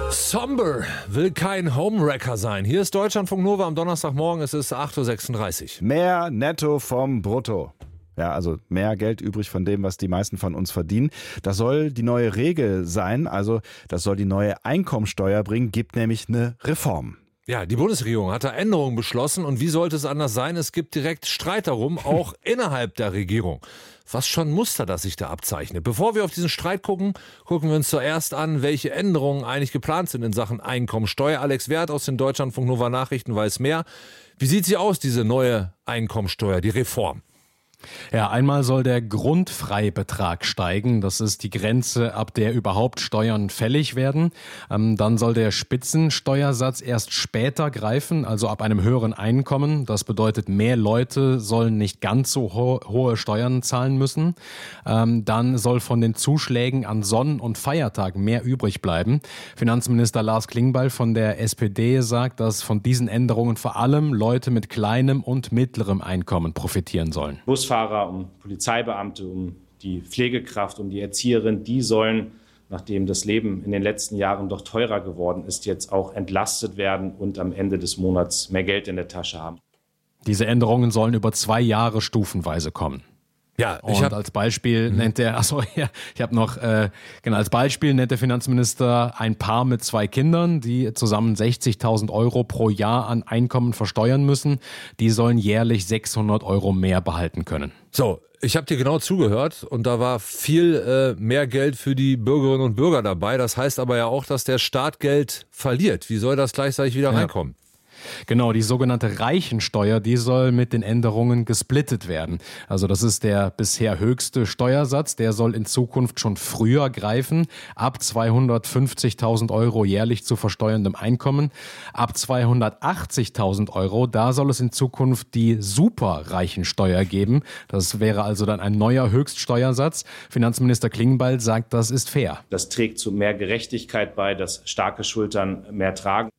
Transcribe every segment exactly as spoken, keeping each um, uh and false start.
Somber will kein Homewrecker sein. Hier ist Deutschlandfunk Nova am Donnerstagmorgen, es ist acht Uhr sechsunddreißig. Mehr netto vom Brutto. Ja, also mehr Geld übrig von dem, was die meisten von uns verdienen. Das soll die neue Regel sein, also das soll die neue Einkommensteuer bringen, gibt nämlich eine Reform. Ja, die Bundesregierung hat da Änderungen beschlossen und wie sollte es anders sein? Es gibt direkt Streit darum, auch innerhalb der Regierung. Was schon ein Muster, das sich da abzeichnet. Bevor wir auf diesen Streit gucken, gucken wir uns zuerst an, welche Änderungen eigentlich geplant sind in Sachen Einkommensteuer. Alex Werth aus den Deutschlandfunk Nova Nachrichten weiß mehr. Wie sieht sie aus, diese neue Einkommensteuer, die Reform? Ja, einmal soll der Grundfreibetrag steigen. Das ist die Grenze, ab der überhaupt Steuern fällig werden. Ähm, dann soll der Spitzensteuersatz erst später greifen, also ab einem höheren Einkommen. Das bedeutet, mehr Leute sollen nicht ganz so ho- hohe Steuern zahlen müssen. Ähm, dann soll von den Zuschlägen an Sonn- und Feiertagen mehr übrig bleiben. Finanzminister Lars Klingbeil von der S P D sagt, dass von diesen Änderungen vor allem Leute mit kleinem und mittlerem Einkommen profitieren sollen. Busfahrer, um Polizeibeamte, um die Pflegekraft, um die Erzieherin, die sollen, nachdem das Leben in den letzten Jahren doch teurer geworden ist, jetzt auch entlastet werden und am Ende des Monats mehr Geld in der Tasche haben. Diese Änderungen sollen über zwei Jahre stufenweise kommen. Ja, ich und hab, als Beispiel nennt der, achso, ja, ich habe noch, äh, genau, als Beispiel nennt der Finanzminister ein Paar mit zwei Kindern, die zusammen sechzigtausend Euro pro Jahr an Einkommen versteuern müssen. Die sollen jährlich sechshundert Euro mehr behalten können. So, ich habe dir genau zugehört und da war viel äh, mehr Geld für die Bürgerinnen und Bürger dabei. Das heißt aber ja auch, dass der Staat Geld verliert. Wie soll das gleichzeitig wieder Ja. reinkommen? Genau, die sogenannte Reichensteuer, die soll mit den Änderungen gesplittet werden. Also das ist der bisher höchste Steuersatz, der soll in Zukunft schon früher greifen, ab zweihundertfünfzigtausend Euro jährlich zu versteuerndem Einkommen. Ab zweihundertachtzigtausend Euro, da soll es in Zukunft die Superreichensteuer geben. Das wäre also dann ein neuer Höchststeuersatz. Finanzminister Klingbeil sagt, das ist fair. Das trägt zu mehr Gerechtigkeit bei, dass starke Schultern mehr tragen.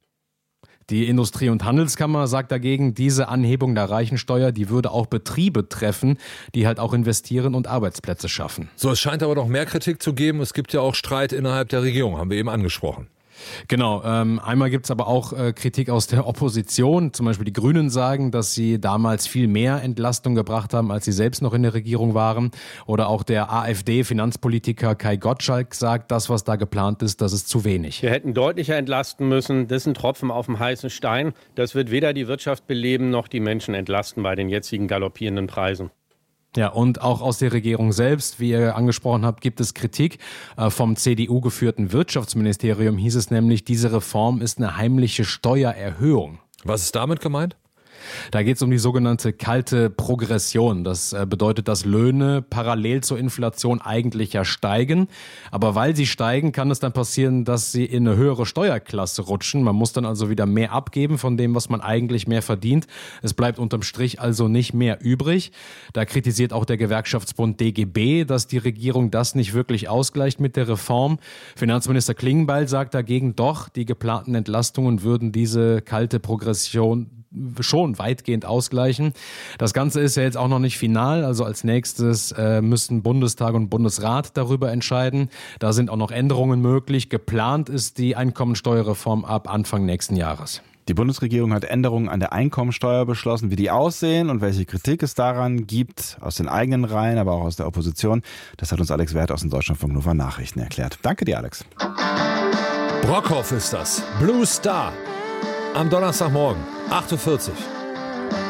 Die Industrie- und Handelskammer sagt dagegen, diese Anhebung der Reichensteuer, die würde auch Betriebe treffen, die halt auch investieren und Arbeitsplätze schaffen. So, es scheint aber noch mehr Kritik zu geben. Es gibt ja auch Streit innerhalb der Regierung, haben wir eben angesprochen. Genau, ähm, einmal gibt's aber auch äh, Kritik aus der Opposition. Zum Beispiel die Grünen sagen, dass sie damals viel mehr Entlastung gebracht haben, als sie selbst noch in der Regierung waren. Oder auch der AfD-Finanzpolitiker Kai Gottschalk sagt, das, was da geplant ist, das ist zu wenig. Wir hätten deutlicher entlasten müssen. Das ist ein Tropfen auf dem heißen Stein. Das wird weder die Wirtschaft beleben, noch die Menschen entlasten bei den jetzigen galoppierenden Preisen. Ja, und auch aus der Regierung selbst, wie ihr angesprochen habt, gibt es Kritik. Vom C D U-geführten Wirtschaftsministerium hieß es nämlich, diese Reform ist eine heimliche Steuererhöhung. Was ist damit gemeint? Da geht es um die sogenannte kalte Progression. Das bedeutet, dass Löhne parallel zur Inflation eigentlich ja steigen. Aber weil sie steigen, kann es dann passieren, dass sie in eine höhere Steuerklasse rutschen. Man muss dann also wieder mehr abgeben von dem, was man eigentlich mehr verdient. Es bleibt unterm Strich also nicht mehr übrig. Da kritisiert auch der Gewerkschaftsbund D G B, dass die Regierung das nicht wirklich ausgleicht mit der Reform. Finanzminister Klingbeil sagt dagegen, doch, die geplanten Entlastungen würden diese kalte Progression schon weitgehend ausgleichen. Das Ganze ist ja jetzt auch noch nicht final, also als nächstes äh, müssen Bundestag und Bundesrat darüber entscheiden. Da sind auch noch Änderungen möglich. Geplant ist die Einkommensteuerreform ab Anfang nächsten Jahres. Die Bundesregierung hat Änderungen an der Einkommensteuer beschlossen. Wie die aussehen und welche Kritik es daran gibt, aus den eigenen Reihen, aber auch aus der Opposition, das hat uns Alex Werth aus den Deutschlandfunk Nova Nachrichten erklärt. Danke dir, Alex. Brockhoff ist das. Blue Star. Am Donnerstagmorgen, acht Uhr vierzig.